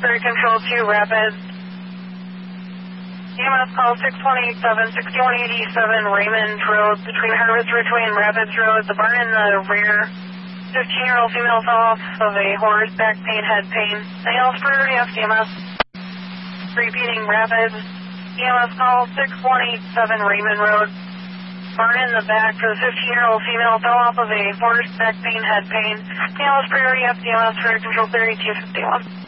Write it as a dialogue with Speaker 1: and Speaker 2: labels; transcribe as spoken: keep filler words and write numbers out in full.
Speaker 1: Prairie Control two, Rapids. E M S call six one eight seven, six one eight seven, Raymond Road, between Harvest Ridgeway and Rapids Road. The barn in the rear. fifteen-year-old female fell off of a horse, back pain, head pain. Anything else for F D M S? Repeating, Rapids. E M S call six one eight seven, Raymond Road. Barn in the back for the fifteen-year-old female fell off of a horse, back pain, head pain. Anything else for F D M S for Control thirty-two fifty-one?